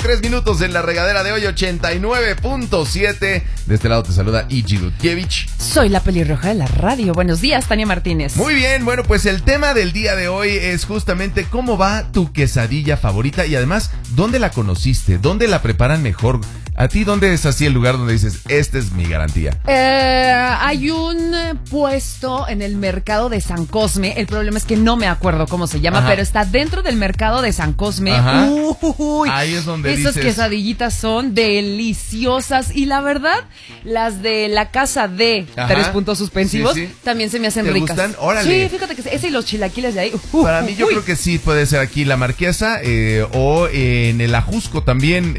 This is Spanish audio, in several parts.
3 minutos en la regadera de hoy, 89.7. De este lado te saluda Iggy Dudkiewicz. Soy la pelirroja de la radio. Buenos días, Tania Martínez. Muy bien, bueno, pues el tema del día de hoy es justamente cómo va tu quesadilla favorita y además, ¿dónde la conociste? ¿Dónde la preparan mejor? ¿A ti dónde es así el lugar donde dices, esta es mi garantía? Hay un puesto en el mercado de San Cosme. El problema es que no me acuerdo cómo se llama, pero está dentro del mercado de San Cosme. Uy, ahí es donde esas dices... quesadillitas son deliciosas. Y la verdad, las de la casa de 3 puntos suspensivos también se me hacen ricas. ¿Te gustan? Órale. Sí, fíjate que ese y los chilaquiles de ahí. Para mí yo creo que sí puede ser aquí la Marquesa o en el Ajusco también,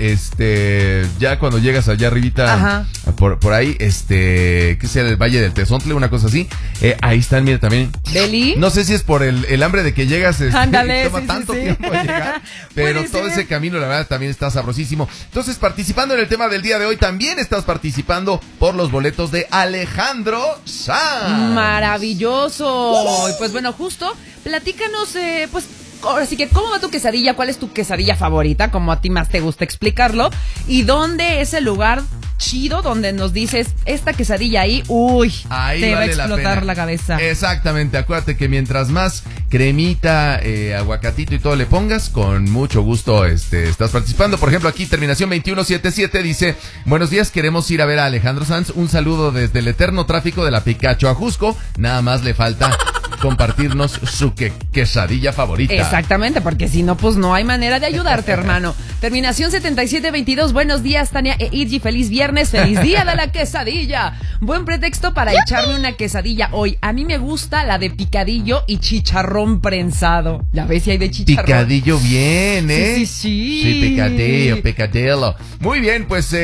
ya cuando llegas allá arribita, por ahí, que sea el Valle del Tezontle, una cosa así, ahí están, mira, también. ¿Deli? No sé si es por el hambre de que llegas, ándale, toma tanto tiempo llegar, pero todo ese camino, la verdad, también está sabrosísimo. Entonces, participando en el tema del día de hoy, también estás participando por los boletos de Alejandro Sanz. ¡Maravilloso! Y pues bueno, justo, platícanos, pues... Ahora sí que, ¿cómo va tu quesadilla? ¿Cuál es tu quesadilla favorita? Como a ti más te gusta explicarlo. ¿Y dónde es el lugar chido donde nos dices, esta quesadilla ahí, ahí te vale va a explotar la cabeza? Exactamente, acuérdate que mientras más cremita, aguacatito y todo le pongas, con mucho gusto estás participando. Por ejemplo, aquí terminación 2177 dice, buenos días, queremos ir a ver a Alejandro Sanz. Un saludo desde el eterno tráfico de la Picacho a Jusco. Nada más le falta compartirnos su quesadilla favorita. Exactamente, porque si no, pues no hay manera de ayudarte, hermano. Terminación 7722, buenos días, Tania e Iggy, feliz viernes, feliz día de la quesadilla. Buen pretexto para echarme una quesadilla hoy. A mí me gusta la de picadillo y chicharrón prensado. Ya ves si hay de chicharrón. Picadillo bien, ¿eh? Sí. Sí, picadillo. Muy bien, pues...